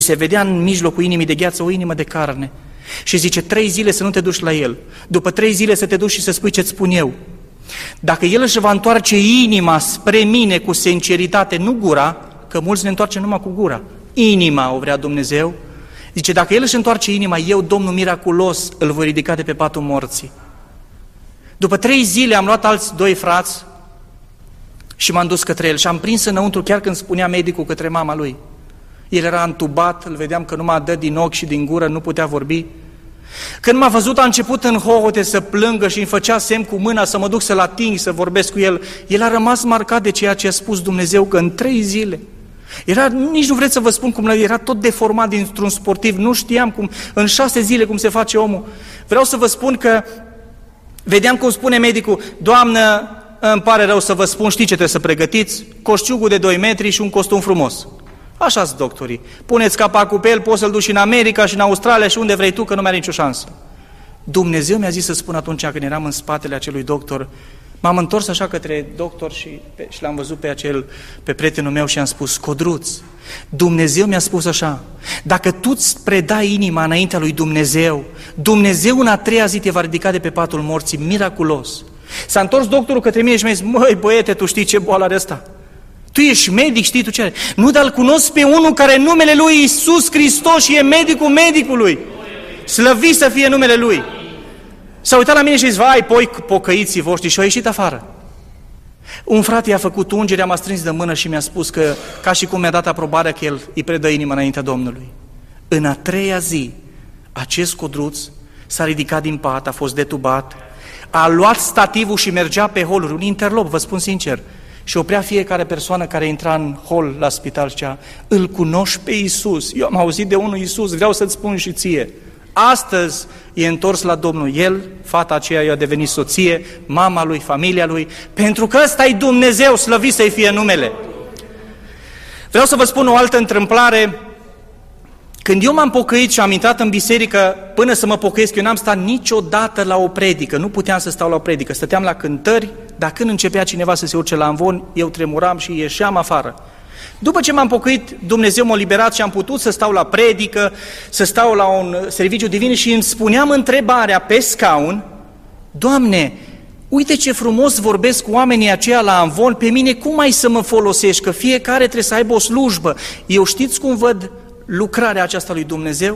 Se vedea în mijlocul inimii de gheață o inimă de carne. Și zice, 3 zile să nu te duci la el. După 3 zile să te duci și să spui ce-ți spun eu. Dacă el își va întoarce inima spre mine cu sinceritate, nu gura, că mulți ne întoarcem numai cu gura. Inima o vrea Dumnezeu. Zice, dacă el își întoarce inima, eu, Domnul miraculos, îl voi ridica de pe patul morții. După 3 zile am luat alți 2 frați și m-am dus către el și am prins înăuntru chiar când spunea medicul către mama lui. El era întubat, îl vedeam că numai dă din ochi și din gură, nu putea vorbi. Când m-a văzut, a început în hohote să plângă și îmi făcea semn cu mâna să mă duc să-l ating, să vorbesc cu el. El a rămas marcat de ceea ce a spus Dumnezeu, că în 3 zile. Nici nu vreți să vă spun cum era tot deformat dintr-un sportiv, nu știam cum, în 6 zile cum se face omul. Vreau să vă spun că vedeam cum spune medicul, doamnă, îmi pare rău să vă spun, știi ce trebuie să pregătiți? Coșciugul de 2 metri și un costum frumos. Așa-s doctorii. Puneți capacul pe el, poți să-l duci în America și în Australia și unde vrei tu, că nu mai are nicio șansă. Dumnezeu mi-a zis să spun atunci când eram în spatele acelui doctor, m-am întors așa către doctor și l-am văzut pe prietenul meu și am spus, Codruț, Dumnezeu mi-a spus așa, dacă tu îți predai inima înaintea lui Dumnezeu, Dumnezeu în a 3-a zi te va ridica de pe patul morții, miraculos. S-a întors doctorul către mine și mi-a zis, măi băiete, tu știi ce boală are ăsta? Tu ești medic, știi tu ce are? Nu, dar îl cunosc pe unul care în numele lui Iisus Hristos și e medicul medicului. Slăvit să fie numele lui. S-a uitat la mine și a zis, vai, pocăiții voștri, și a ieșit afară. Un frate i-a făcut ungerea, m-a strâns de mână și mi-a spus că, ca și cum mi-a dat aprobarea, că el îi predă inima înaintea Domnului. În a 3-a zi, acest Codruț s-a ridicat din pat, a fost detubat, a luat stativul și mergea pe holuri, un interlop, vă spun sincer, și oprea fiecare persoană care intra în hol la spital și zicea, îl cunoști pe Iisus, eu am auzit de unul Iisus, vreau să-ți spun și ție. Astăzi e întors la Domnul. El, fata aceea, i-a devenit soție, mama lui, familia lui, pentru că ăsta e Dumnezeu, slăvit să-i fie numele. Vreau să vă spun o altă întâmplare. Când eu m-am pocăit și am intrat în biserică, până să mă pocăiesc, eu n-am stat niciodată la o predică, nu puteam să stau la o predică, stăteam la cântări, dar când începea cineva să se urce la amvon, eu tremuram și ieșeam afară. După ce m-am pocăit, Dumnezeu m-a liberat și am putut să stau la predică, să stau la un serviciu divin și îmi spuneam întrebarea pe scaun, Doamne, uite ce frumos vorbesc cu oamenii aceia la amvon, pe mine cum ai să mă folosești, că fiecare trebuie să aibă o slujbă. Eu știți cum văd lucrarea aceasta lui Dumnezeu?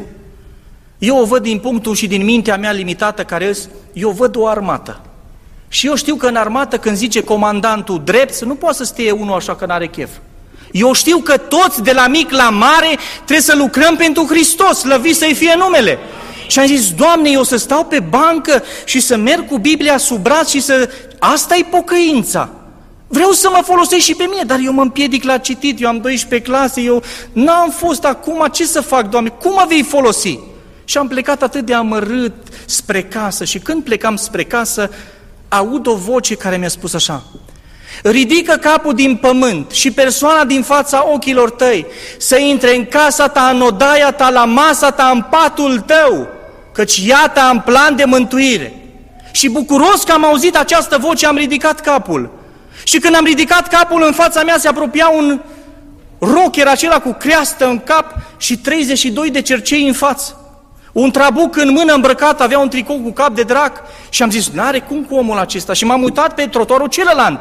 Eu o văd din punctul și din mintea mea limitată care îs, eu văd o armată. Și eu știu că în armată când zice comandantul drept, nu poate să stea unul așa că n-are chef. Eu știu că toți, de la mic la mare, trebuie să lucrăm pentru Hristos, slăvit să-i fie numele. Și am zis, Doamne, eu să stau pe bancă și să merg cu Biblia sub braț și să... Asta e pocăința. Vreau să mă folosesc și pe mine, dar eu mă împiedic la citit, eu am 12 clase, eu n-am fost acum, ce să fac, Doamne, cum mă vei folosi? Și am plecat atât de amărât spre casă și când plecam spre casă, aud o voce care mi-a spus așa, ridică capul din pământ și persoana din fața ochilor tăi să intre în casa ta, în odaia ta, la masa ta, în patul tău, căci iată am plan de mântuire. Și bucuros că am auzit această voce, am ridicat capul. Și când am ridicat capul, în fața mea se apropia un rocker acela cu creastă în cap și 32 de cercei în față. Un trabuc în mână îmbrăcat, avea un tricou cu cap de drac și am zis, n-are cum cu omul acesta. Și m-am uitat pe trotuarul celălalt.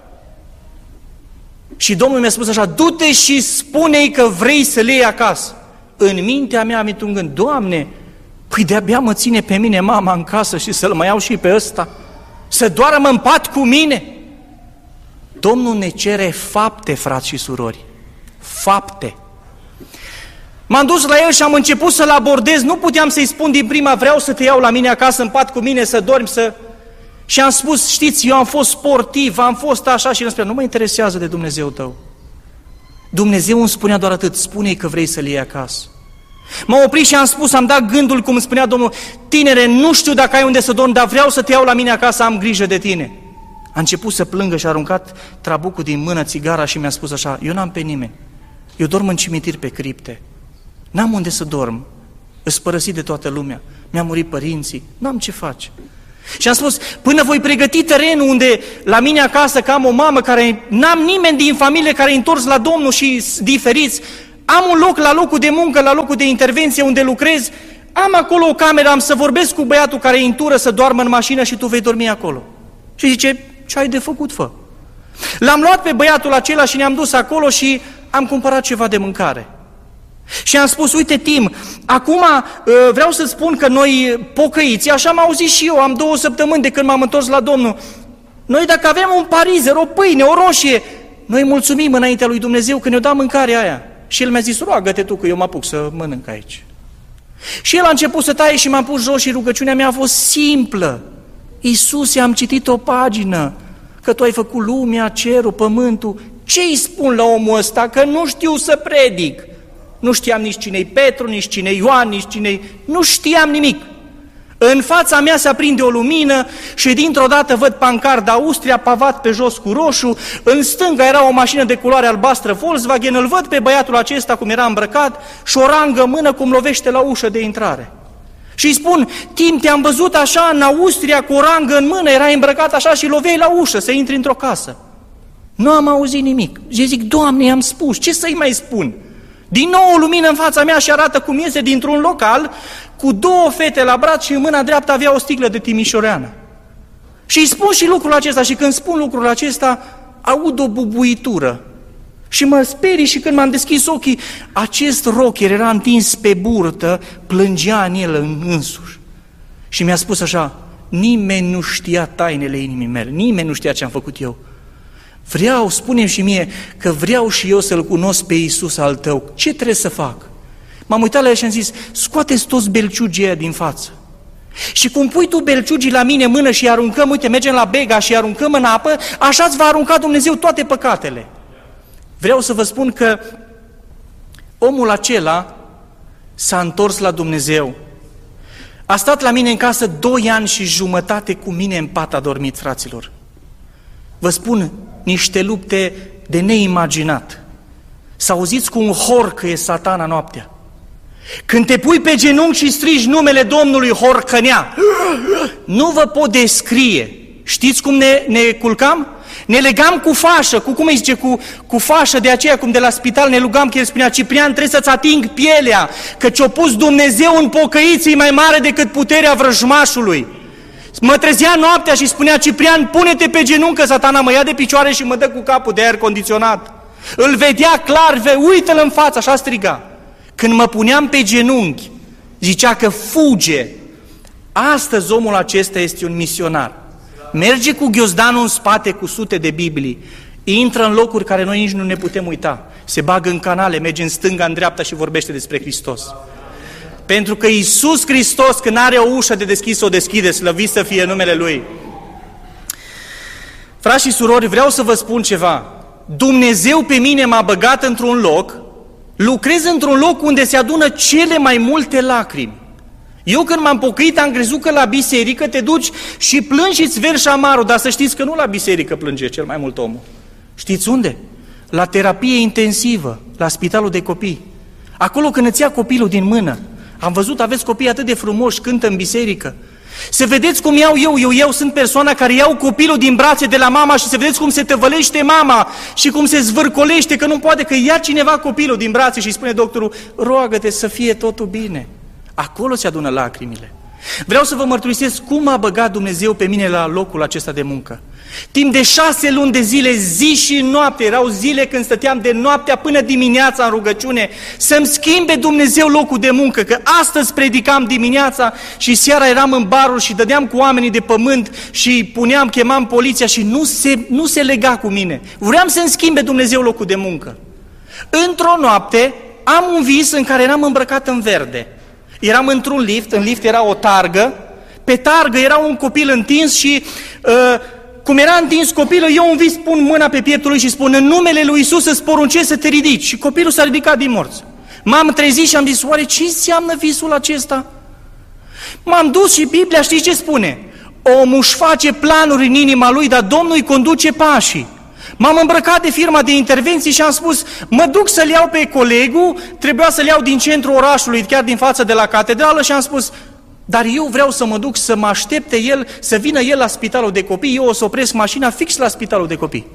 Și Domnul mi-a spus așa, du-te și spune-i că vrei să le iei acasă. În mintea mea am intrat un gând, Doamne, păi de-abia mă ține pe mine mama în casă și să-l mai iau și pe ăsta, să doară-mă în pat cu mine. Domnul ne cere fapte, frați și surori, fapte. M-am dus la el și am început să-l abordez, nu puteam să-i spun din prima, vreau să te iau la mine acasă în pat cu mine, să dormi, Și am spus, știți, eu am fost sportiv, am fost așa și îmi spunea, nu mă interesează de Dumnezeu tău. Dumnezeu îmi spunea doar atât, spune-i că vrei să-l iei acasă. M-am oprit și am spus, am dat gândul, cum îmi spunea Domnul, tinere, nu știu dacă ai unde să dormi, dar vreau să te iau la mine acasă, am grijă de tine. A început să plângă și a aruncat trabucul din mână, țigara și mi-a spus așa, eu n-am pe nimeni, eu dorm în cimitir pe cripte, n-am unde să dorm, îs părăsit de toată lumea, mi-a murit părinții, n-am ce face. Și am spus, până voi pregăti terenul unde la mine acasă, că am o mamă care, n-am nimeni din familie care e întors la Domnul și diferiți, am un loc la locul de muncă, la locul de intervenție unde lucrez, am acolo o cameră, am să vorbesc cu băiatul care e în tură să doarmă în mașină și tu vei dormi acolo. Și zice, ce ai de făcut, fă? L-am luat pe băiatul acela și ne-am dus acolo și am cumpărat ceva de mâncare. Și am spus, uite Tim, acum vreau să spun că noi pocăiți, așa am auzit și eu, am 2 săptămâni de când m-am întors la Domnul, noi dacă avem un parizer, o pâine, o roșie, noi mulțumim înaintea lui Dumnezeu că ne-o da mâncarea aia. Și el mi-a zis, roagă-te tu că eu mă apuc să mănânc aici. Și el a început să taie și m-am pus jos și rugăciunea mea a fost simplă. Iisuse, am citit o pagină, că tu ai făcut lumea, cerul, pământul. Ce îi spun la omul ăsta? Că nu știu să predic. Nu știam nici cine-i Petru, nici cine-i Ioan, nici cine-i... Nu știam nimic. În fața mea se aprinde o lumină și dintr-o dată văd pancard Austria, pavat pe jos cu roșu, în stânga era o mașină de culoare albastră Volkswagen, îl văd pe băiatul acesta cum era îmbrăcat și o rangă în mână cum lovește la ușă de intrare. Și îi spun, Tim, te-am văzut așa în Austria cu o rangă în mână, erai îmbrăcat așa și loveai la ușă să intri într-o casă. Nu am auzit nimic. Și zic, Doamne, i-am spus, ce să-i mai spun? Din nou o lumină în fața mea și arată cum iese dintr-un local cu 2 fete la braț și în mâna dreaptă avea o sticlă de timișoreană. Și îi spun și lucrul acesta și când spun lucrul acesta aud o bubuitură și mă sperii și când m-am deschis ochii, acest rocker era întins pe burtă, plângea în el însuși. Și mi-a spus așa, nimeni nu știa tainele inimii mele, nimeni nu știa ce am făcut eu. Vreau, spune-mi și mie, că vreau și eu să-L cunosc pe Iisus al tău. Ce trebuie să fac? M-am uitat la el și am zis, scoate-ți toți belciugii aia din față. Și cum pui tu belciugii la mine în mână și aruncăm, uite, mergem la Bega și aruncăm în apă, așa îți va arunca Dumnezeu toate păcatele. Vreau să vă spun că omul acela s-a întors la Dumnezeu. A stat la mine în casă 2 ani și jumătate cu mine în pat a dormit, fraților. Vă spun, niște lupte de neimaginat. Să auziți cu un horcă Satana noaptea. Când te pui pe genunchi și strigi numele Domnului, horcănea. Nu vă pot descrie. Știți cum ne culcam? Ne legam cu fașă, cum îi zice, cu fașă de aceea, cum de la spital ne rugam, că el spunea, Ciprian, trebuie să-ți ating pielea, că ce-a pus Dumnezeu în pocăiți e mai mare decât puterea vrăjmașului. Mă trezea noaptea și spunea, Ciprian, pune-te pe genunchi, că Satana mă ia de picioare și mă dă cu capul de aer condiționat. Îl vedea clar, uită-l în față, așa striga. Când mă puneam pe genunchi, zicea că fuge. Astăzi omul acesta este un misionar. Merge cu ghiozdanul în spate cu sute de Biblii, intră în locuri care noi nici nu ne putem uita, se bagă în canale, merge în stânga, în dreapta și vorbește despre Hristos. Pentru că Iisus Hristos, când are o ușă de deschis, o deschide, slăvit să fie numele Lui. Frați și surori, vreau să vă spun ceva. Dumnezeu pe mine m-a băgat într-un loc, lucrez într-un loc unde se adună cele mai multe lacrimi. Eu când m-am pocăit am crezut că la biserică te duci și plângi și îți verși amarul, dar să știți că nu la biserică plânge cel mai mult omul. Știți unde? La terapie intensivă, la spitalul de copii. Acolo când îți ia copilul din mână. Am văzut, aveți copii atât de frumoși, cântă în biserică. Să vedeți cum iau eu sunt persoana care iau copilul din brațe de la mama și să vedeți cum se tăvălește mama și cum se zvârcolește, că nu poate, că ia cineva copilul din brațe și spune doctorul, roagă-te să fie totul bine. Acolo se adună lacrimile. Vreau să vă mărturisesc cum a băgat Dumnezeu pe mine la locul acesta de muncă. Timp de 6 luni de zile, zi și noapte, erau zile când stăteam de noaptea până dimineața în rugăciune, să-mi schimbe Dumnezeu locul de muncă, că astăzi predicam dimineața și seara eram în baruri și dădeam cu oamenii de pământ și chemam poliția și nu se lega cu mine. Vreau să-mi schimbe Dumnezeu locul de muncă. Într-o noapte am un vis în care eram îmbrăcat în verde. Eram într-un lift, în lift era o targă, pe targă era un copil întins și cum era întins copilul, eu un vis pun mâna pe pieptul lui și spun, în numele lui Iisus îți poruncesc să te ridici. Și copilul s-a ridicat din morți. M-am trezit și am zis, oare ce înseamnă visul acesta? M-am dus și Biblia știți ce spune? Omul își face planuri în inima lui, dar Domnul îi conduce pașii. M-am îmbrăcat de firma de intervenții și am spus, mă duc să-l iau pe colegul, trebuia să-l iau din centrul orașului, chiar din față de la catedrală și am spus, dar eu vreau să mă duc să mă aștepte el, să vină el la spitalul de copii, eu o să opresc mașina fix la spitalul de copii.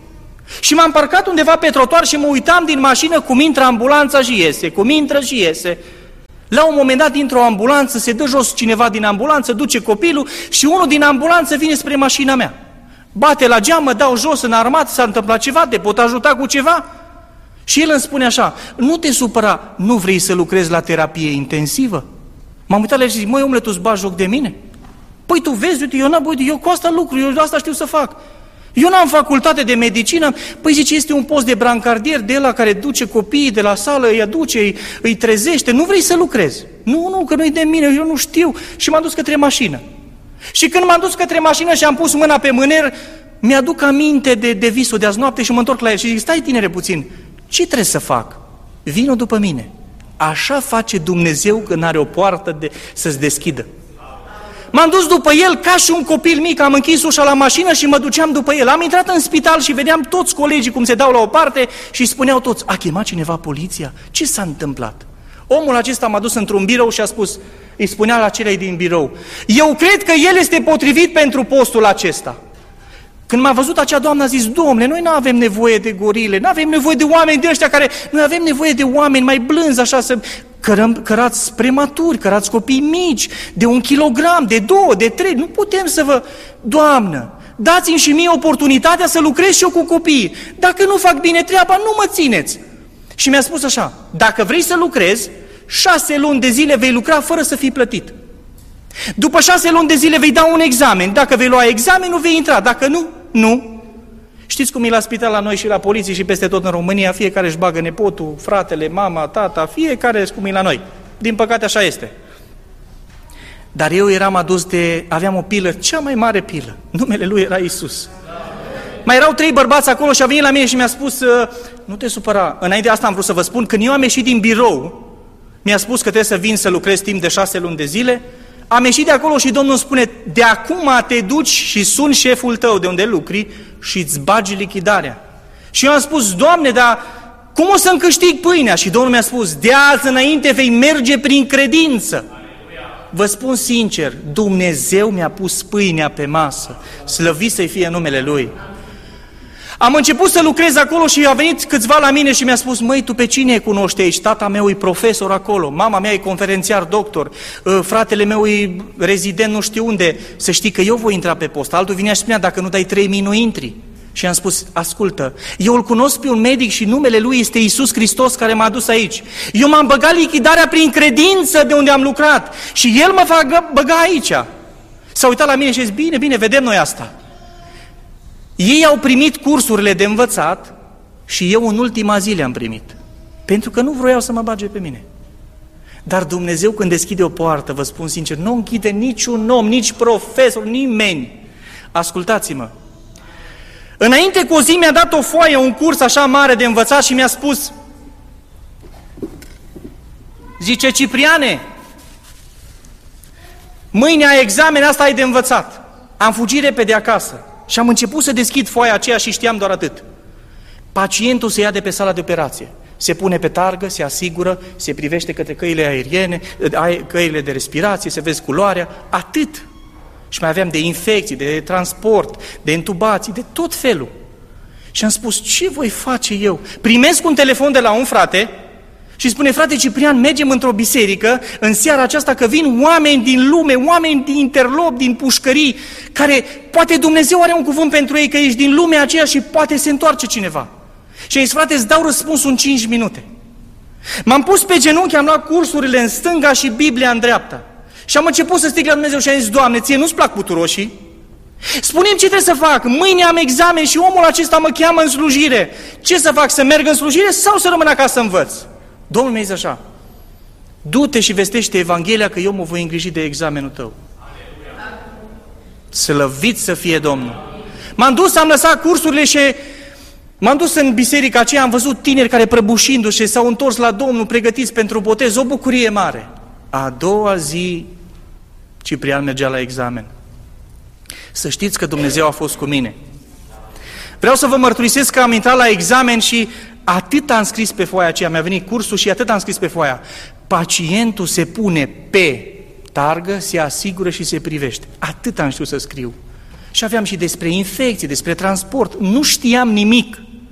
Și m-am parcat undeva pe trotuar și mă uitam din mașină cum intră ambulanța și iese, cum intră și iese. La un moment dat intră o ambulanță, se dă jos cineva din ambulanță, duce copilul și unul din ambulanță vine spre mașina mea. Bate la geam, mă dau jos în armat, s-a întâmplat ceva, te pot ajuta cu ceva? Și el îmi spune așa, nu te supăra, nu vrei să lucrezi la terapie intensivă? M-am uitat la el și zic, măi omule, tu îți bagi joc de mine? Păi tu vezi, uite, eu cu asta lucru, eu asta știu să fac. Eu n-am facultate de medicină. Păi zice, este un post de brancardier de ăla care duce copiii de la sală, îi aduce, îi trezește. Nu vrei să lucrezi? Nu, că nu-i de mine, eu nu știu. Și m-am dus către mașină. Și când m-am dus către mașină și am pus mâna pe mâner, mi-aduc aminte de visul de azi noapte și mă întorc la el și zic, stai tinere puțin, ce trebuie să fac? Vino după mine. Așa face Dumnezeu când are o poartă să-ți deschidă. M-am dus după el ca și un copil mic, am închis ușa la mașină și mă duceam după el. Am intrat în spital și vedeam toți colegii cum se dau la o parte și spuneau toți, a chemat cineva poliția? Ce s-a întâmplat? Omul acesta m-a dus într-un birou și a spus, îi spunea la celei din birou, eu cred că el este potrivit pentru postul acesta. Când m-a văzut acea doamnă a zis, Domnule, noi nu avem nevoie de gorile, nu avem nevoie de oameni de ăștia care, noi avem nevoie de oameni mai blânzi așa să... Cărați prematuri, cărați copii mici, de 1 kilogram, de 2, de 3, nu putem să vă... Doamnă, dați-mi și mie oportunitatea să lucrez și eu cu copiii. Dacă nu fac bine treaba, nu mă țineți. Și mi-a spus așa, dacă vrei să lucrezi, 6 luni de zile vei lucra fără să fii plătit. După 6 luni de zile vei da un examen. Dacă vei lua examenul, vei intra. Dacă nu, nu. Știți cum e la spital la noi și la poliție și peste tot în România? Fiecare își bagă nepotul, fratele, mama, tata, fiecare cum e la noi. Din păcate așa este. Dar eu aveam o pilă, cea mai mare pilă. Numele lui era Iisus. Mai erau 3 bărbați acolo și a venit la mine și mi-a spus, nu te supăra, înainte de asta am vrut să vă spun, când eu am ieșit din birou, mi-a spus că trebuie să vin să lucrez timp de 6 luni de zile, am ieșit de acolo și Domnul spune, de acum te duci și suni șeful tău de unde lucri și îți bagi lichidarea. Și eu am spus, Doamne, dar cum o să-mi câștig pâinea? Și Domnul mi-a spus, de azi înainte vei merge prin credință. Vă spun sincer, Dumnezeu mi-a pus pâinea pe masă, slăvit să-i fie numele Lui. Am început să lucrez acolo și a venit câțiva la mine și mi-a spus, măi, tu pe cine cunoști aici? Tata meu e profesor acolo, mama mea e conferențiar doctor, fratele meu e rezident nu știu unde. Să știi că eu voi intra pe post. Altul vinea și spunea, dacă nu dai 3.000 nu intri. Și am spus, ascultă, eu îl cunosc pe un medic și numele lui este Iisus Hristos care m-a dus aici. Eu m-am băgat lichidarea prin credință de unde am lucrat și el mă va băga aici. S-a uitat la mine și a zis, bine, bine, vedem noi asta. Ei au primit cursurile de învățat și eu în ultima zi le-am primit. Pentru că nu vroiau să mă bage pe mine. Dar Dumnezeu când deschide o poartă, vă spun sincer, nu închide niciun om, nici profesor, nimeni. Ascultați-mă. Înainte cu o zi mi-a dat o foaie, un curs așa mare de învățat și mi-a spus, zice, Cipriane, mâine ai examen, asta ai de învățat. Am fugit repede acasă. Și am început să deschid foaia aceea și știam doar atât. Pacientul se ia de pe sala de operație, se pune pe targă, se asigură, se privește către căile aeriene, căile de respirație, se vezi culoarea, atât. Și mai aveam de infecții, de transport, de intubații, de tot felul. Și am spus, ce voi face eu? Primesc un telefon de la un frate și spune, frate Ciprian, mergem într-o biserică în seara aceasta că vin oameni din lume, oameni din interlop, din pușcării, care poate Dumnezeu are un cuvânt pentru ei, că ești din lumea aceea și poate se întoarce cineva. Și am zis, frate, îți dau răspunsul în 5 minute. M-am pus pe genunchi, am luat cursurile în stânga și Biblia în dreapta. Și am început să strig la Dumnezeu și am zis, Doamne, ție nu-ți plac puturoșii? Spune-mi ce trebuie să fac, mâine am examen și omul acesta mă cheamă în slujire. Ce să fac, să merg în slujire sau să rămân acasă să învăț? Domnul mi-a zis așa, du-te și vestește Evanghelia că eu mă voi îngriji de examenul tău. Slăvit să fie Domnul. M-am dus, am lăsat cursurile și m-am dus în biserica aceea, am văzut tineri care prăbușindu-și s-au întors la Domnul, pregătiți pentru botez, o bucurie mare. A doua zi, Ciprian mergea la examen. Să știți că Dumnezeu a fost cu mine. Vreau să vă mărturisesc că am intrat la examen și atât am scris pe foaia aceea, mi-a venit cursul și atât am scris pe foaia. Pacientul se pune pe targă, se asigură și se privește. Atât am știut să scriu. Și aveam și despre infecții, despre transport. Nu știam nimic.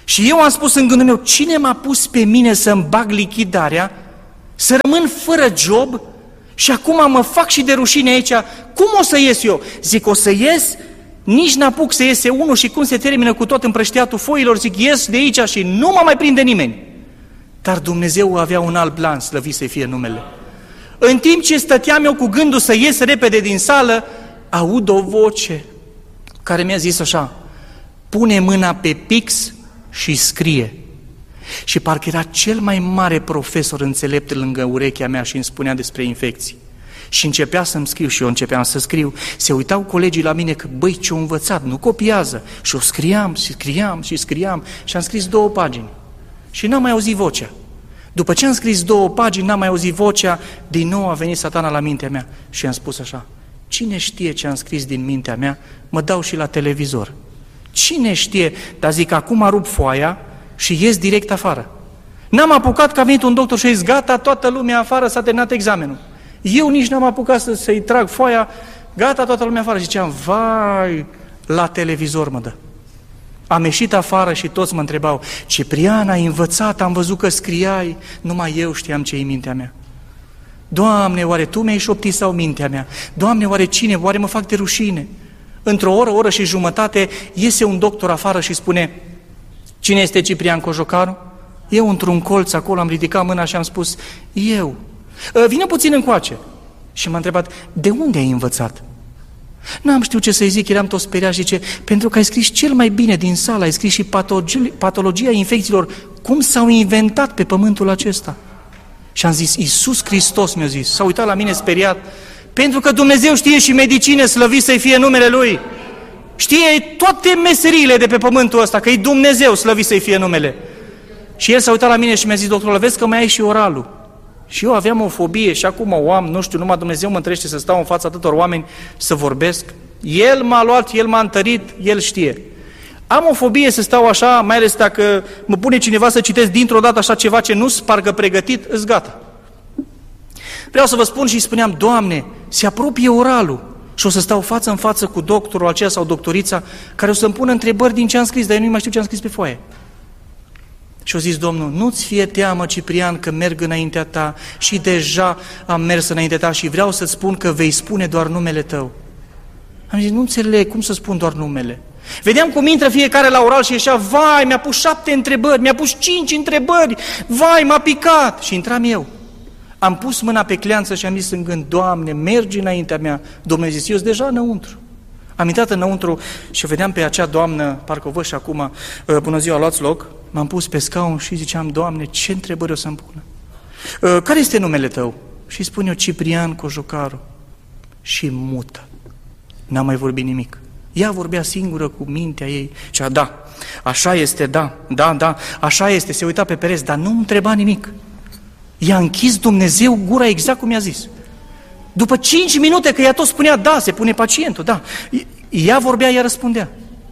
Și eu am spus în gândul meu, cine m-a pus pe mine să-mi bag lichidarea, să rămân fără job și acum mă fac și de rușine aici, cum o să ies eu? Zic, o să ies, nici n-apuc să iese unul și cum se termină cu tot împrăștiatul foilor, zic, ies de aici și nu mă mai prinde nimeni. Dar Dumnezeu avea un alt plan, slăvit să fie numele. În timp ce stăteam eu cu gândul să ies repede din sală, aud o voce care mi-a zis așa, pune mâna pe pix și scrie. Și parcă era cel mai mare profesor înțelept lângă urechea mea și îmi spunea despre infecții. Și începea să-mi scriu și eu începeam să scriu. Se uitau colegii la mine că, băi, ce-o învățat, nu copiază. Și eu scriam și am scris 2 pagini. Și n-am mai auzit vocea. După ce am scris 2 pagini, n-am mai auzit vocea, din nou a venit Satana la mintea mea și am spus așa, cine știe ce am scris din mintea mea, mă dau și la televizor. Cine știe, dar zic, acum rup foaia și ies direct afară. N-am apucat că a venit un doctor și a zis, gata, toată lumea afară, s-a terminat examenul. Eu nici n-am apucat să-i trag foaia, gata, toată lumea afară. Și ziceam, vai, la televizor mă dă. Am ieșit afară și toți mă întrebau, Ciprian, ai învățat, am văzut că scriai, numai eu știam ce-i mintea mea. Doamne, oare Tu mi-ai șoptit sau mintea mea? Doamne, oare cine? Oare mă fac de rușine? Într-o oră și jumătate, iese un doctor afară și spune, cine este Ciprian Cojocaru? Eu într-un colț acolo am ridicat mâna și am spus, eu. Vine puțin încoace. Și m-a întrebat, de unde ai învățat? N-am știut ce să-i zic, eram tot speriat și zice, pentru că ai scris cel mai bine din sală, ai scris și patologia infecțiilor, cum s-au inventat pe pământul acesta. Și am zis, Iisus Hristos mi-a zis, s-a uitat la mine speriat, pentru că Dumnezeu știe și medicină, slăvit să-i fie numele Lui. Știe toate meseriile de pe pământul ăsta, că e Dumnezeu, slăvit să-i fie numele. Și el s-a uitat la mine și mi-a zis, doctorul, vezi că mai ai și oralul. Și eu aveam o fobie și acum o am, nu știu, numai Dumnezeu mă întărește să stau în fața atâtor oameni să vorbesc. El m-a luat, El m-a întărit, El știe. Am o fobie să stau așa, mai ales dacă mă pune cineva să citesc dintr-o dată așa ceva ce nu-s parcă pregătit, îți gata. Vreau să vă spun și spuneam, Doamne, se apropie oralul și o să stau față în față cu doctorul aceea sau doctorița care o să-mi pună întrebări din ce am scris, dar eu nu mai știu ce am scris pe foaie. Și a zis Domnul, nu-ți fie teamă, Ciprian, că merg înaintea ta și deja am mers înaintea ta și vreau să-ți spun că vei spune doar numele tău. Am zis, nu înțeleg, cum să spun doar numele? Vedeam cum intră fiecare la oral și ieșea, vai, mi-a pus 7 întrebări, mi-a pus 5 întrebări, vai, m-a picat. Și intram eu. Am pus mâna pe cleanță și am zis în gând, Doamne, mergi înaintea mea. Domnul a zis, eu sunt deja înăuntru. Am intrat înăuntru și o vedeam pe acea doamnă, parcă o văd și acum, bună ziua, luați loc. M-am pus pe scaun și ziceam, Doamne, ce întrebări o să-mi pună? Care este numele tău? Și spun eu, Ciprian Cojocaru. Și mută. N-am mai vorbit nimic. Ea vorbea singură cu mintea ei. Cea, da, așa este, da, așa este. Se uita pe pereți, dar nu întreba nimic. I-a închis Dumnezeu gura exact cum i-a zis. După 5 minute, că ea tot spunea, da, se pune pacientul, da. Ea vorbea, ea răspundea.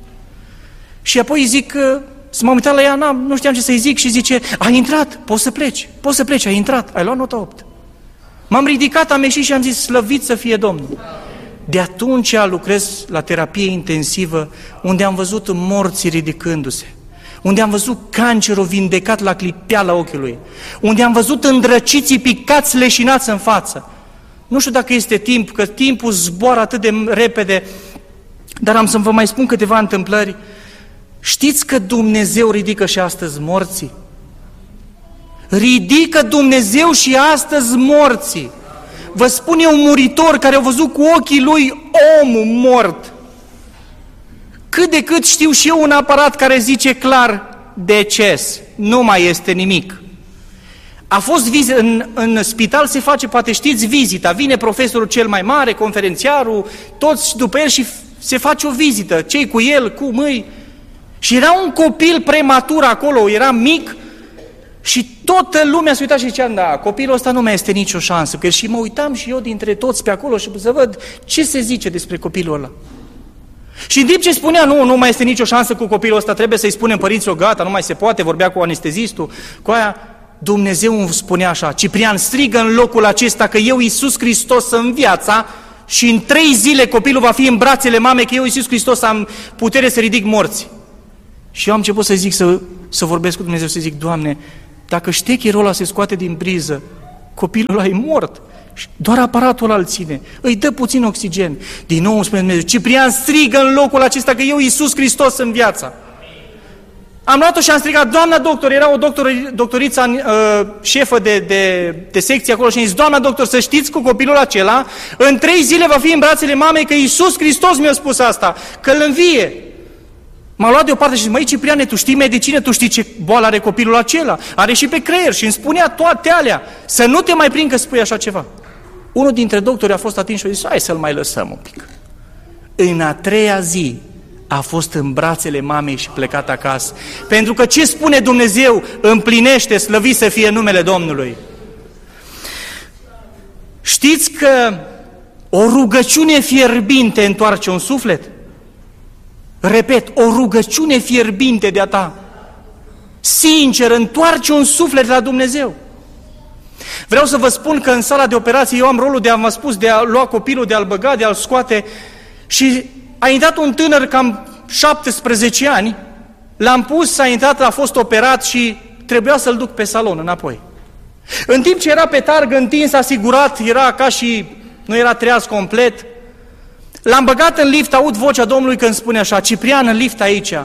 Și apoi îi zic, să m-am uitat la ea, nu știam ce să-i zic și zice, ai intrat, poți să pleci, ai intrat, ai luat nota 8. M-am ridicat, am ieșit și am zis, slăvit să fie Domnul. De atunci lucrez la terapie intensivă, unde am văzut morții ridicându-se, unde am văzut cancerul vindecat la clipeala ochiului, unde am văzut îndrăciții picați leșinați în față. Nu știu dacă este timp, că timpul zboară atât de repede, dar am să vă mai spun câteva întâmplări. Știți că Dumnezeu ridică și astăzi morții? Ridică Dumnezeu și astăzi morții. Vă spun eu, un muritor care a văzut cu ochii lui omul mort. Cât de cât știu și eu un aparat care zice clar deces, nu mai este nimic. A fost în spital, se face, poate știți, vizita, vine profesorul cel mai mare, conferențiarul, toți după el și se face o vizită, cei cu el, cu mâini. Și era un copil prematur acolo, era mic și toată lumea se uita și zicea, da, copilul ăsta nu mai este nicio șansă, că și mă uitam și eu dintre toți pe acolo și să văd ce se zice despre copilul ăla. Și în timp ce spunea, nu mai este nicio șansă cu copilul ăsta, trebuie să-i spunem părinților, gata, nu mai se poate, vorbea cu anestezistul, cu aia, Dumnezeu îmi spunea așa, Ciprian, strigă în locul acesta că eu, Iisus Hristos, sunt viața și în 3 zile copilul va fi în brațele mamei, că eu, Iisus Hristos, am putere să ridic morți. Și eu am început să zic, să vorbesc cu Dumnezeu, să zic, Doamne, dacă ștecherul ăla se scoate din priză, copilul ăla e mort. Doar aparatul ăla îl ține, îi dă puțin oxigen. Din nou îmi spune Dumnezeu, Ciprian, strigă în locul acesta că eu, Iisus Hristos, sunt viața. Am luat-o și am strigat, doamna doctor, era o doctoriță șefă de secție acolo și am zis, doamna doctor, să știți cu copilul acela, în 3 zile va fi în brațele mamei, că Iisus Hristos mi-a spus asta, că îl învie. M-a luat deoparte și zis, măi Cipriane, tu știi medicină, tu știi ce boală are copilul acela, are și pe creier și îmi spunea toate alea, să nu te mai prind că spui așa ceva. Unul dintre doctori a fost atins și a zis, hai să-l mai lăsăm un pic. În a 3-a zi a fost în brațele mamei și plecat acasă. Pentru că ce spune Dumnezeu împlinește, slăvit să fie numele Domnului. Știți că o rugăciune fierbinte întoarce un suflet? Repet, o rugăciune fierbinte de-a ta, sincer, întoarce un suflet la Dumnezeu. Vreau să vă spun că în sala de operație eu am rolul de a lua copilul, de a-l băga, de a-l scoate și a intrat un tânăr cam 17 ani, l-am pus, a intrat, a fost operat și trebuia să-l duc pe salon înapoi. În timp ce era pe targă, întins, asigurat, era ca și nu era treaz complet, l-am băgat în lift, aud vocea Domnului când spune așa, Ciprian, în lift aici,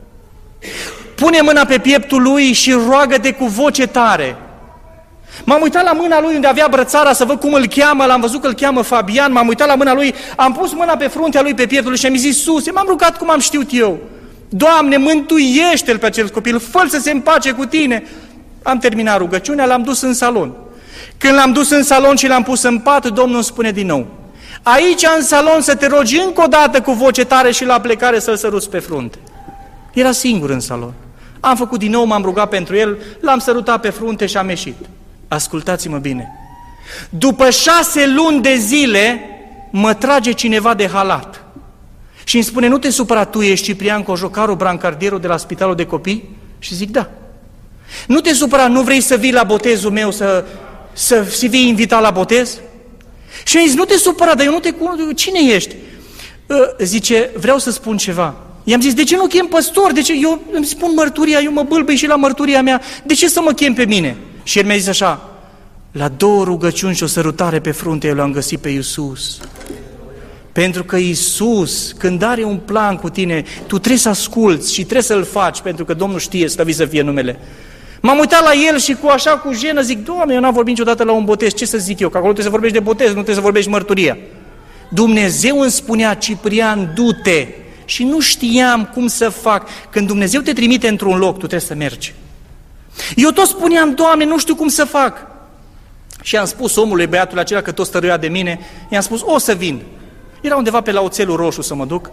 pune mâna pe pieptul lui și roagă-te cu voce tare. M-am uitat la mâna lui unde avea brățara să văd cum îl cheamă, l-am văzut că îl cheamă Fabian, m-am uitat la mâna lui, am pus mâna pe fruntea lui, pe pieptul lui și am zis, Iisuse, m-am rugat cum am știut eu. Doamne, mântuiește-l pe acel copil, fă-l să se împace cu tine. Am terminat rugăciunea, l-am dus în salon. Când l-am dus în salon și l-am pus în pat, Domnul îmi spune din nou, aici în salon să te rogi încă o dată cu voce tare și la plecare să-l săruți pe frunte. Era singur în salon. Am făcut din nou, m-am rugat pentru el, l-am sărutat pe frunte și am ieșit. Ascultați-mă bine. După 6 luni de zile mă trage cineva de halat și îmi spune, nu te supăra, tu ești Ciprian Cojocaru, brancardierul de la spitalul de copii? Și zic, da. Nu te supăra, nu vrei să vii la botezul meu, să fii invitat la botez? Și am zis, nu te supăra, dar eu nu te cunosc, cine ești? Zice, vreau să spun ceva. I-am zis, de ce nu chem păstor? De ce? Eu îmi spun mărturia, eu mă bâlbâi și la mărturia mea, de ce să mă chem pe mine? Și el mi-a zis așa, la 2 rugăciuni și o sărutare pe frunte eu l-am găsit pe Iisus. Pentru că Iisus, când are un plan cu tine, tu trebuie să asculți și trebuie să-l faci, pentru că Domnul știe, slăvit să fie numele. M-am uitat la el și cu jenă zic, Doamne, eu n-am vorbit niciodată la un botez, ce să zic eu? Că acolo trebuie să vorbești de botez, nu trebuie să vorbești mărturia. Dumnezeu îmi spunea, Ciprian, du-te. Și nu știam cum să fac. Când Dumnezeu te trimite într-un loc, tu trebuie să mergi. Eu tot spuneam, Doamne, nu știu cum să fac. Și am spus omului, băiatul acela, că tot stăruia de mine, i-am spus, o să vin. Era undeva pe la Oțelul Roșu să mă duc.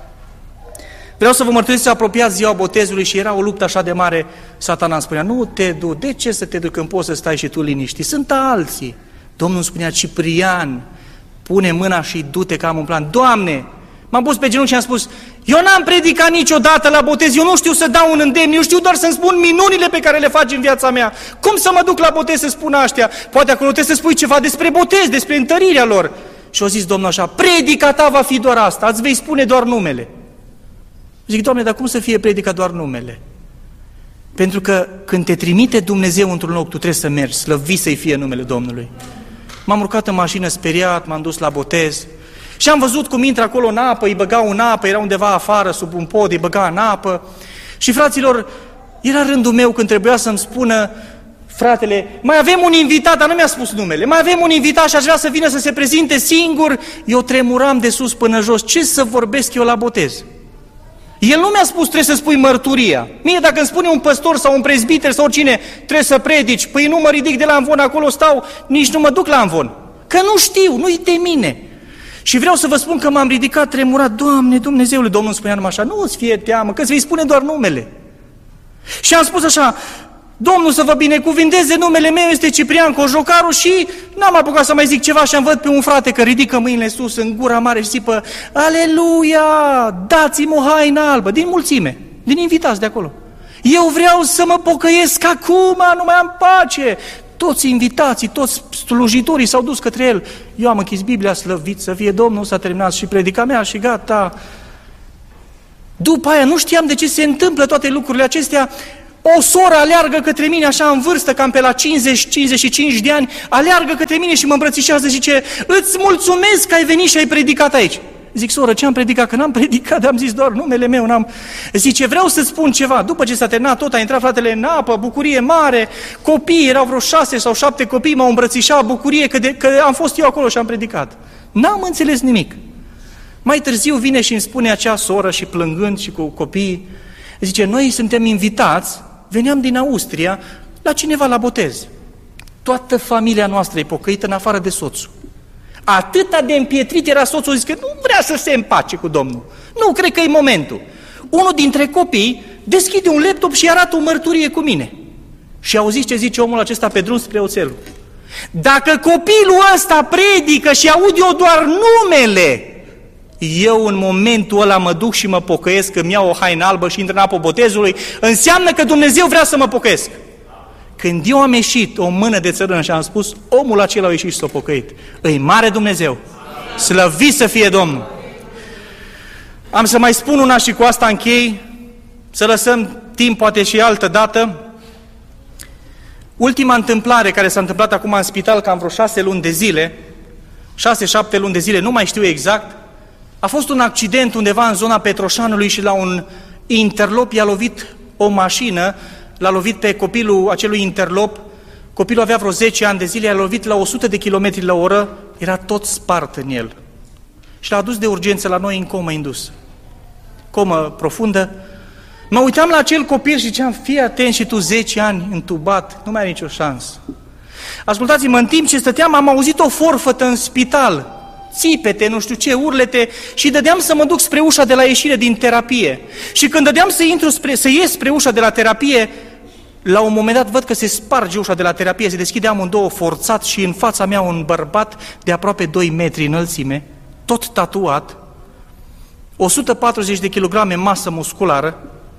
Vreau să vă mărturisesc, s-a apropiat ziua botezului și era o luptă așa de mare. Satana îmi spunea, nu te du, de ce să te duci când poți să stai și tu liniștit? Sunt alții. Domnul îmi spunea, Ciprian, pune mâna și du-te că am un plan. Doamne, m-am pus pe genunchi și am spus, eu n-am predicat niciodată la botez, eu nu știu să dau un îndemn, eu știu doar să-mi spun minunile pe care le faci în viața mea. Cum să mă duc la botez să spun aștia? Poate acolo trebuie să spui ceva despre botez, despre întărirea lor. Și a zis Domnul așa, predica ta va fi doar asta, îți vei spune doar numele. Zic, Doamne, dar cum să fie predica doar numele? Pentru că când te trimite Dumnezeu într-un loc, tu trebuie să mergi, slăvit să-i fie numele Domnului. M-am urcat în mașină speriat, m-am dus la botez și am văzut cum intră acolo în apă, îi băgau în apă, era undeva afară, sub un pod, îi băga în apă. Și fraților, era rândul meu când trebuia să-mi spună fratele, mai avem un invitat, dar nu mi-a spus numele, mai avem un invitat și aș vrea să vină să se prezinte singur. Eu tremuram de sus până jos, ce să vorbesc eu la botez? El nu mi-a spus trebuie să spui mărturia. Mie dacă îmi spune un păstor sau un prezbiter sau oricine trebuie să predici, păi nu mă ridic de la amvon, acolo stau, nici nu mă duc la amvon. Că nu știu, nu-i de mine. Și vreau să vă spun că m-am ridicat tremurat, Doamne, Dumnezeule, Domnul îmi spunea numai așa, nu îți fie teamă, că îți vei spune doar numele. Și am spus așa, Domnul să vă binecuvinteze, numele meu este Ciprian Cojocaru și n-am apucat să mai zic ceva și am văd pe un frate că ridică mâinile sus în gura mare și zipă, Aleluia, dați-mi o haină albă, din mulțime, din invitați de acolo. Eu vreau să mă pocăiesc acum, nu mai am pace. Toți invitații, toți slujitorii s-au dus către el. Eu am închis Biblia, slăvit să fie Domnul, s-a terminat și predica mea și gata. După aia nu știam de ce se întâmplă toate lucrurile acestea. O soră aleargă către mine, așa în vârstă, cam pe la 50-55 de ani, aleargă către mine și mă îmbrățișează, zice, îți mulțumesc că ai venit și ai predicat aici. Zic, soră, ce am predicat? Că n-am predicat, am zis doar numele meu, n-am... Zice, vreau să spun ceva. După ce s-a terminat tot, a intrat fratele în apă, bucurie mare, copii, erau vreo 6 sau 7 copii, m-au îmbrățișat, bucurie că am fost eu acolo și am predicat. N-am înțeles nimic. Mai târziu vine și îmi spune acea soră și plângând și cu copiii, zice, noi suntem invitați, veneam din Austria, la cineva la botez. Toată familia noastră e pocăită în afară de soțul. Atâta de împietrit era soțul, zice că nu vrea să se împace cu Domnul. Nu, cred că e momentul. Unul dintre copii deschide un laptop și arată o mărturie cu mine. Și auziți ce zice omul acesta pe drum spre oțelul. Dacă copilul ăsta predică și aud eu doar numele, eu în momentul ăla mă duc și mă pocăiesc, îmi iau o haină albă și intră în apă botezului, înseamnă că Dumnezeu vrea să mă pocăiesc. Când eu am ieșit o mână de țărână și am spus, omul acela a ieșit și s-a pocăit. Îi mare Dumnezeu. Slăvit să fie Domnul. Am să mai spun una și cu asta închei, să lăsăm timp poate și altă dată. Ultima întâmplare care s-a întâmplat acum în spital, cam vreo 6 luni de zile, 6-7 luni de zile, nu mai știu exact, a fost un accident undeva în zona Petroșanului și la un interlop i-a lovit o mașină, l-a lovit pe copilul acelui interlop, copilul avea vreo 10 ani de zile, i-a lovit la 100 de km la oră, era tot spart în el. Și l-a adus de urgență la noi în comă indusă. Comă profundă. Mă uitam la acel copil și ziceam, fii atent și tu 10 ani întubat, nu mai ai nicio șansă. Ascultați-mă, în timp ce stăteam, am auzit o forfătă în spital, țipete, nu știu ce, urlete, și dădeam să mă duc spre ușa de la ieșire din terapie. Și când dădeam să ies spre ușa de la terapie, la un moment dat văd că se sparge ușa de la terapie, se deschide amândouă forțat și în fața mea un bărbat de aproape 2 metri înălțime, tot tatuat, 140 de kilograme masă musculară,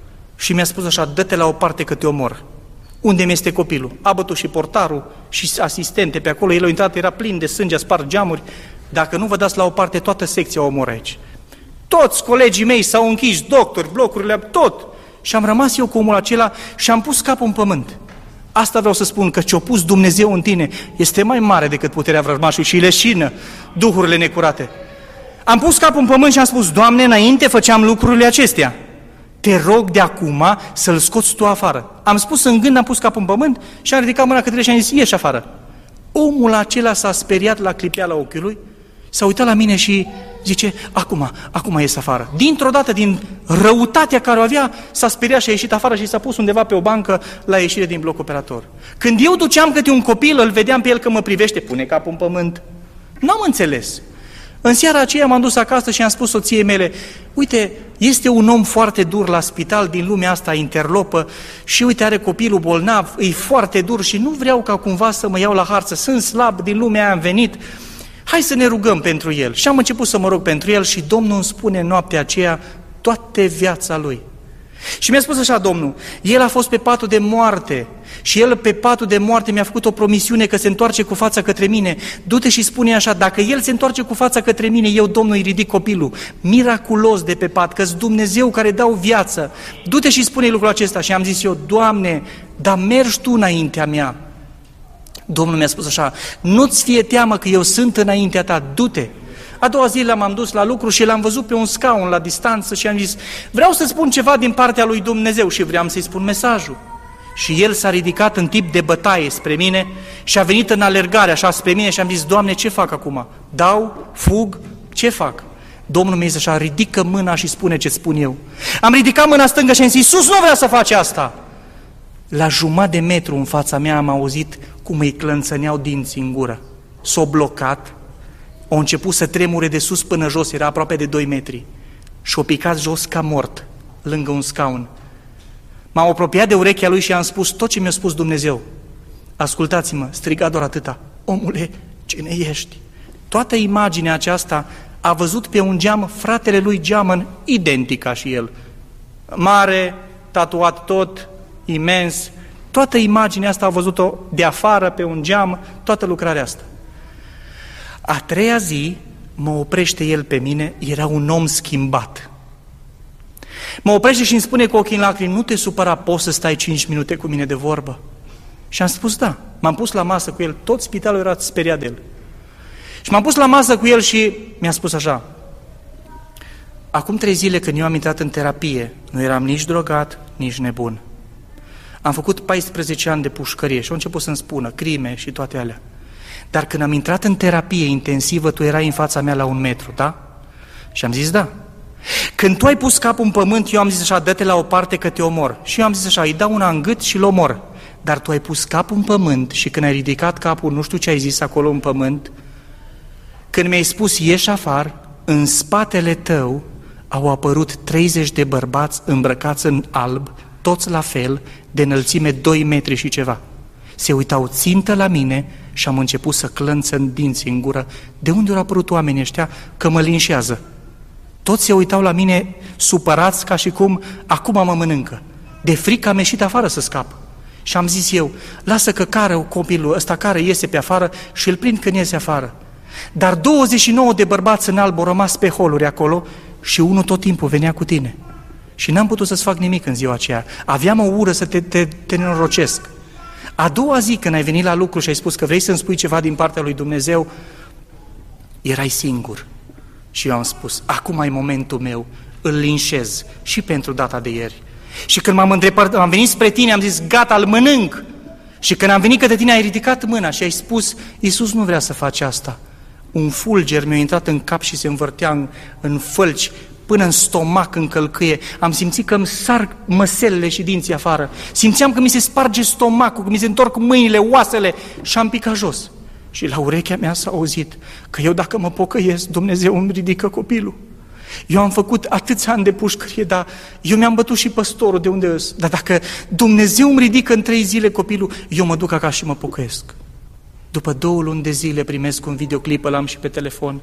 și mi-a spus așa, dă-te la o parte că te omor. Unde mi este copilul? A bătut și portarul și asistente pe acolo, el a intrat, era plin de sânge, a spart geamuri. Dacă nu vă dați la o parte, toată secția o omor aici. Toți colegii mei s-au închis, doctori, blocurile, tot. Și am rămas eu cu omul acela și am pus capul în pământ. Asta vreau să spun, că ce-a pus Dumnezeu în tine este mai mare decât puterea vrăjmașului și leșină duhurile necurate. Am pus capul în pământ și am spus, Doamne, înainte făceam lucrurile acestea. Te rog de acum să-l scoți tu afară. Am spus în gând, am pus capul în pământ și am ridicat mâna către el și am zis, ieși afară. Omul acela s-a speriat la clipeala ochiului, s-a uitat la mine și zice, acum ies afară. Dintr-o dată, din răutatea care o avea, s-a speriat și a ieșit afară și s-a pus undeva pe o bancă la ieșire din bloc operator. Când eu duceam câte un copil, îl vedeam pe el că mă privește, pune capul în pământ. N-am înțeles. În seara aceea m-am dus acasă și am spus soției mele, uite, este un om foarte dur la spital din lumea asta interlopă și uite, are copilul bolnav, e foarte dur și nu vreau ca cumva să mă iau la harță, sunt slab, din lumea aia am venit, hai să ne rugăm pentru el. Și am început să mă rog pentru el și Domnul îmi spune în noaptea aceea toată viața lui. Și mi-a spus așa Domnul, el a fost pe patul de moarte și el pe patul de moarte mi-a făcut o promisiune că se întoarce cu fața către mine. Du-te și spune așa, dacă el se întoarce cu fața către mine, eu, Domnul, îi ridic copilul, miraculos de pe pat, că-s Dumnezeu care dau viață. Du-te și spune lucrul acesta. Și am zis eu, Doamne, dar mergi Tu înaintea mea. Domnul mi-a spus așa, nu-ți fie teamă că eu sunt înaintea ta, du-te. A doua zi m-am dus la lucru și l-am văzut pe un scaun la distanță și am zis, vreau să spun ceva din partea lui Dumnezeu și vreau să-i spun mesajul. Și el s-a ridicat în tip de bătaie spre mine și a venit în alergare așa spre mine și am zis, Doamne, ce fac acum? Dau? Fug? Ce fac? Domnul mi-a zis așa, ridică mâna și spune ce spun eu. Am ridicat mâna stângă și am zis, Iisus nu vrea să face asta. La 1,5 de metru în fața mea am auzit cum îi clănțăneau dinții în gură. S-o blocat, au început să tremure de sus până jos, era aproape de 2 metri. Și-o picat jos ca mort, lângă un scaun. M-am apropiat de urechea lui și am spus tot ce mi-a spus Dumnezeu. Ascultați-mă, striga doar atâta, omule, cine ești? Toată imaginea aceasta a văzut pe un geam fratele lui geamăn, identic ca și el. Mare, tatuat tot, imens, toată imaginea asta a văzut-o de afară pe un geam, toată lucrarea asta. A treia zi mă oprește el pe mine, era un om schimbat. Mă oprește și îmi spune cu ochii în lacrimi, nu te supăra, poți să stai 5 minute cu mine de vorbă? Și am spus da. M-am pus la masă cu el, tot spitalul era speriat de el. Și m-am pus la masă cu el și mi-a spus așa, acum 3 zile când eu am intrat în terapie, nu eram nici drogat, nici nebun. Am făcut 14 ani de pușcărie și au început să-mi spună crime și toate alea. Dar când am intrat în terapie intensivă, tu erai în fața mea la 1 metru, da? Și am zis da. Când tu ai pus capul în pământ, eu am zis așa, dă-te la o parte că te omor. Și eu am zis așa, îi dau una în gât și îl omor. Dar tu ai pus capul în pământ și când ai ridicat capul, nu știu ce ai zis acolo în pământ, când mi-ai spus ieși afară, în spatele tău au apărut 30 de bărbați îmbrăcați în alb, toți la fel, de înălțime 2 metri și ceva. Se uitau țintă la mine și am început să clănță în dinți, în gură. De unde au apărut oamenii ăștia? Că mă linșează. Toți se uitau la mine supărați ca și cum acum mă mănâncă. De frică am ieșit afară să scap. Și am zis eu, lasă că cară copilul ăsta care iese pe afară și îl prind când iese afară. Dar 29 de bărbați în alb au rămas pe holuri acolo și unul tot timpul venea cu tine. Și n-am putut să-ți fac nimic în ziua aceea. Aveam o ură să te nenorocesc. A doua zi când ai venit la lucru și ai spus că vrei să-mi spui ceva din partea lui Dumnezeu, erai singur. Și eu am spus, acum e momentul meu, îl linșez și pentru data de ieri. Și când am venit spre tine, am zis, gata, îl mănânc. Și când am venit către tine, ai ridicat mâna și ai spus, Iisus nu vrea să faci asta. Un fulger mi-a intrat în cap și se învârtea în fălci, până în stomac, în călcâie. Am simțit că îmi sar măselele și dinții afară. Simțeam că mi se sparge stomacul, că mi se întorc mâinile, oasele și am picat jos. Și la urechea mea s-a auzit că eu dacă mă pocăiesc, Dumnezeu îmi ridică copilul. Eu am făcut atâția ani de pușcărie, dar eu mi-am bătut și păstorul de unde îs. Dar dacă Dumnezeu îmi ridică în 3 zile copilul, eu mă duc acasă și mă pocăiesc. După 2 luni de zile primesc un videoclip, îl am și pe telefon.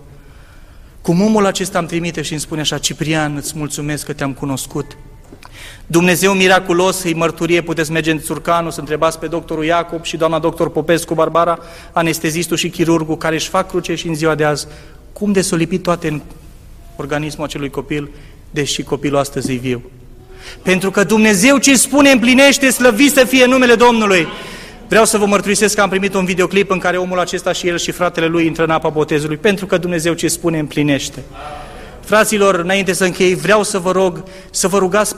Cum omul acesta îmi trimite și îmi spune așa, Ciprian, îți mulțumesc că te-am cunoscut. Dumnezeu miraculos îi mărturie, puteți merge în Țurcanu să întrebați pe doctorul Iacob și doamna doctor Popescu Barbara, anestezistul și chirurgul care își fac cruce și în ziua de azi. Cum de s-o lipit toate în organismul acelui copil, deși copilul astăzi e viu. Pentru că Dumnezeu ce spune împlinește, slăvit să fie numele Domnului. Vreau să vă mărturisesc că am primit un videoclip în care omul acesta și el și fratele lui intră în apa botezului, pentru că Dumnezeu ce spune împlinește. Fraților, înainte să închei, vreau să vă rog să vă rugați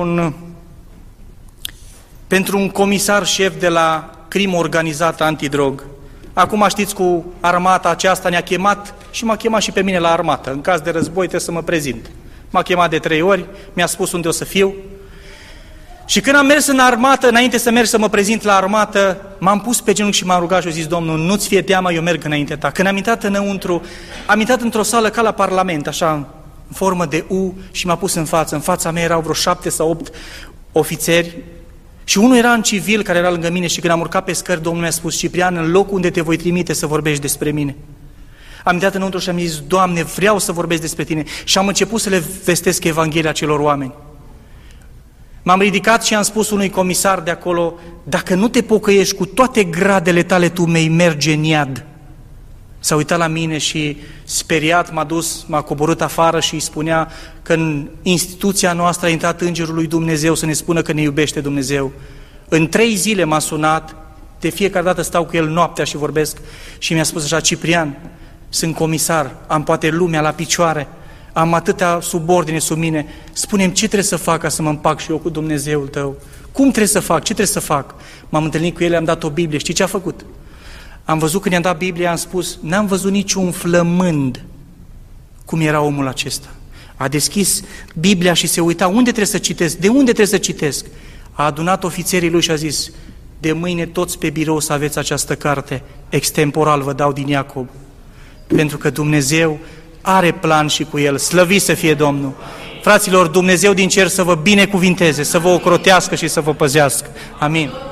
pentru un comisar șef de la crimă organizată antidrog. Acum știți, cu armata aceasta ne-a chemat și m-a chemat și pe mine la armată. În caz de război trebuie să mă prezint. M-a chemat de 3 ori, mi-a spus unde o să fiu. Și când am mers în armată, înainte să merg să mă prezint la armată, m-am pus pe genunchi și m-am rugat și am zis, Domnul, nu-ți fie teamă, eu merg înaintea ta. Când am intrat înăuntru, am intrat într-o sală ca la Parlament, așa, în formă de U și m-a pus în față. În fața mea erau vreo 7 sau 8 ofițeri și unul era în civil care era lângă mine și când am urcat pe scări, Domnul mi-a spus, Ciprian, în locul unde te voi trimite să vorbești despre mine. Am intrat înăuntru și am zis, Doamne, vreau să vorbesc despre tine și am început să le vestesc Evanghelia celor oameni. M-am ridicat și am spus unui comisar de acolo, dacă nu te pocăiești cu toate gradele tale, tu mei merge în iad. S-a uitat la mine și speriat m-a coborât afară și îi spunea că în instituția noastră a intrat Îngerul lui Dumnezeu să ne spună că ne iubește Dumnezeu. În 3 zile m-a sunat, de fiecare dată stau cu el noaptea și vorbesc și mi-a spus așa, Ciprian, sunt comisar, am poate lumea la picioare, am atâtea subordine sub mine, spune-mi ce trebuie să fac ca să mă împac și eu cu Dumnezeul tău? Cum trebuie să fac? Ce trebuie să fac? M-am întâlnit cu el, am dat o Biblie, știi ce a făcut? Am văzut când i-am dat Biblia, am spus, n-am văzut niciun flămând cum era omul acesta. A deschis Biblia și se uita, unde trebuie să citesc? De unde trebuie să citesc? A adunat ofițerii lui și a zis, de mâine toți pe birou să aveți această carte, extemporal vă dau din Iacob. Pentru că Dumnezeu are plan și cu el, slăvit să fie Domnul. Fraților, Dumnezeu din cer să vă binecuvinteze, să vă ocrotească și să vă păzească. Amin.